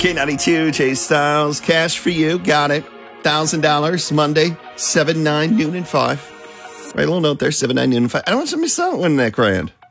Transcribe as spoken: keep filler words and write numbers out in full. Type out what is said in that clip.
K ninety-two, Jay Styles, cash for you. Got it. one thousand dollars Monday, seven, nine, noon, and five. Right, a little note there, seven, nine, noon, and five. I don't want somebody to win that grand.